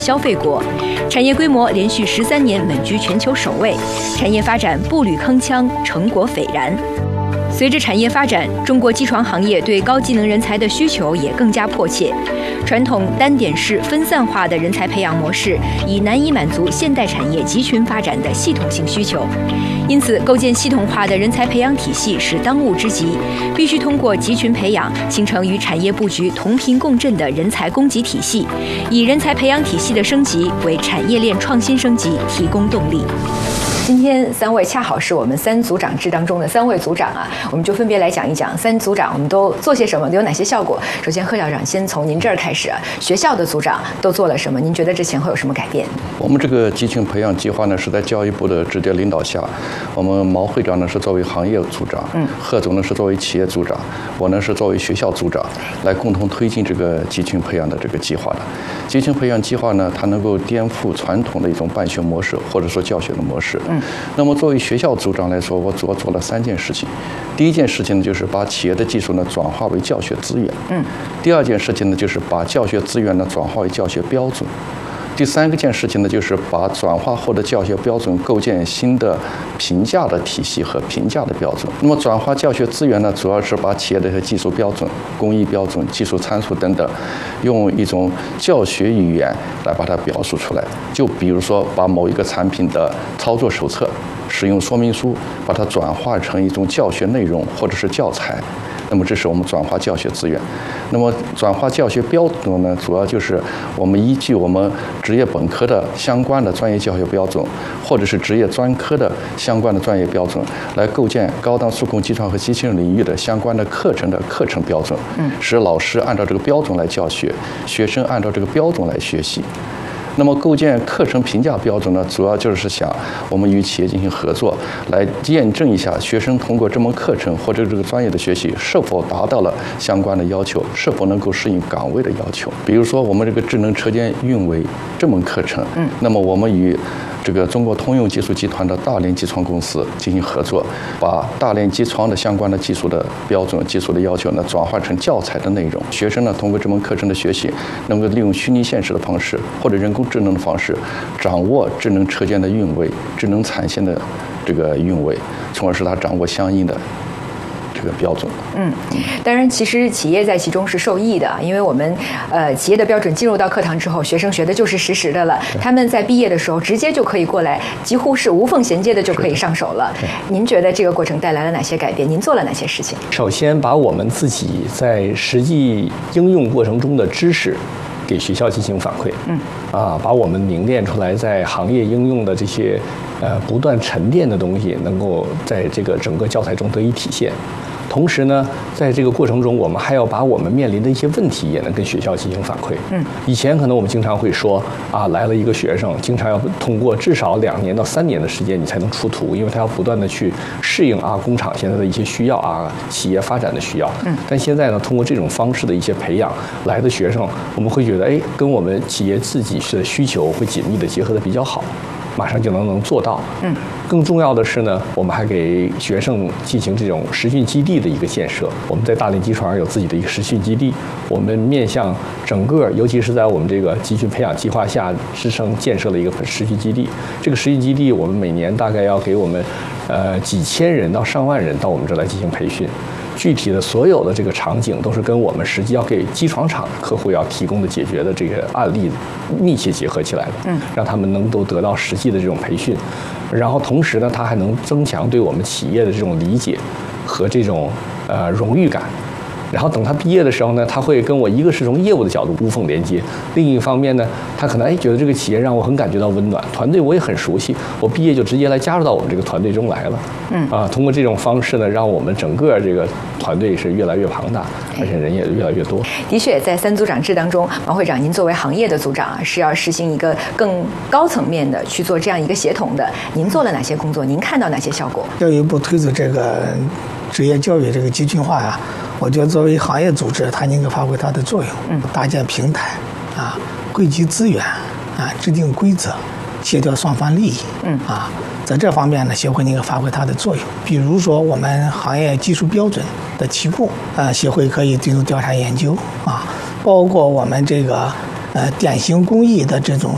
消费国，产业规模连续13年稳居全球首位，产业发展步履铿锵，成果斐然。随着产业发展，中国机床行业对高技能人才的需求也更加迫切。传统单点式分散化的人才培养模式已难以满足现代产业集群发展的系统性需求，因此构建系统化的人才培养体系是当务之急，必须通过集群培养形成与产业布局同频共振的人才供给体系，以人才培养体系的升级为产业链创新升级提供动力。今天3位恰好是我们3组长制当中的3位组长啊，我们就分别来讲一讲3组长我们都做些什么，都有哪些效果。首先，贺校长先从您这儿开始啊，学校的组长都做了什么？您觉得之前会有什么改变？ 我们这个集群培养计划呢，是在教育部的直接领导下，我们毛会长呢是作为行业组长，贺总呢是作为企业组长，我呢是作为学校组长，来共同推进这个集群培养的这个计划的。集群培养计划呢，它能够颠覆传统的一种办学模式，或者说教学的模式。那么作为学校组长来说，我主要做了3件事情。第一件事情呢，就是把企业的技术呢转化为教学资源。第二件事情呢，就是把教学资源呢转化为教学标准。第3件事情呢，就是把转化后的教学标准构建新的评价的体系和评价的标准。那么转化教学资源呢，主要是把企业的一些技术标准、工艺标准、技术参数等等，用一种教学语言来把它表述出来。就比如说，把某一个产品的操作手册、使用说明书，把它转化成一种教学内容或者是教材。那么这是我们转化教学资源。那么转化教学标准呢，主要就是我们依据我们职业本科的相关的专业教学标准，或者是职业专科的相关的专业标准，来构建高档数控机床和机器人领域的相关的课程的课程标准，使老师按照这个标准来教学，学生按照这个标准来学习。那么构建课程评价标准呢，主要就是想我们与企业进行合作，来验证一下学生通过这门课程或者这个专业的学习是否达到了相关的要求，是否能够适应岗位的要求。比如说我们这个智能车间运维这门课程，那么我们与这个中国通用技术集团的大连机床公司进行合作，把大连机床的相关的技术的标准、技术的要求呢，转化成教材的内容。学生呢，通过这门课程的学习，能够利用虚拟现实的方式或者人工智能的方式，掌握智能车间的运维、智能产线的这个运维，从而使他掌握相应的这个标准。 当然，其实企业在其中是受益的，因为我们企业的标准进入到课堂之后，学生学的就是实时的了。他们在毕业的时候直接就可以过来，几乎是无缝衔接的就可以上手了。您觉得这个过程带来了哪些改变？您做了哪些事情？ 首先，把我们自己在实际应用过程中的知识给学校进行反馈，把我们凝练出来在行业应用的这些不断沉淀的东西，能够在这个整个教材中得以体现。同时呢，在这个过程中，我们还要把我们面临的一些问题也能跟学校进行反馈。以前可能我们经常会说来了一个学生，经常要通过至少2年到3年的时间，你才能出图，因为他要不断的去适应工厂现在的一些需要企业发展的需要。但现在呢，通过这种方式的一些培养来的学生，我们会觉得跟我们企业自己的需求会紧密的结合的比较好。马上就能做到。更重要的是呢，我们还给学生进行这种实训基地的一个建设。我们在大连机床有自己的一个实训基地，我们面向整个，尤其是在我们这个集群培养计划下，支撑建设了一个实训基地。这个实训基地，我们每年大概要给我们几千人到上万人到我们这儿来进行培训。具体的所有的这个场景都是跟我们实际要给机床厂客户要提供的解决的这个案例密切结合起来的，让他们能够得到实际的这种培训，然后同时呢，它还能增强对我们企业的这种理解和这种荣誉感。然后等他毕业的时候呢，他会跟我一个是从业务的角度无缝连接，另一方面呢，他可能觉得这个企业让我很感觉到温暖，团队我也很熟悉，我毕业就直接来加入到我们这个团队中来了。通过这种方式呢，让我们整个这个团队是越来越庞大，而且人也越来越多。 的确，在3组长制当中，毛会长，您作为行业的组长是要实行一个更高层面的去做这样一个协同的。您做了哪些工作？您看到哪些效果？ 教育部推出这个职业教育这个集群化我觉得作为行业组织，它应该发挥它的作用，搭建平台汇集资源制定规则，协调双方利益在这方面呢，协会应该发挥它的作用。比如说，我们行业技术标准的提供协会可以进行调查研究包括我们这个典型工艺的这种